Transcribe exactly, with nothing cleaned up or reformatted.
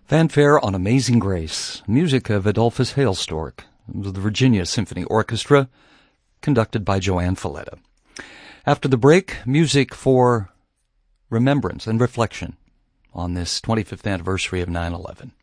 Fanfare on Amazing Grace, music of Adolphus Hailstork, the Virginia Symphony Orchestra, conducted by Joanne Falletta. After the break, music for remembrance and reflection on this twenty-fifth anniversary of nine eleven.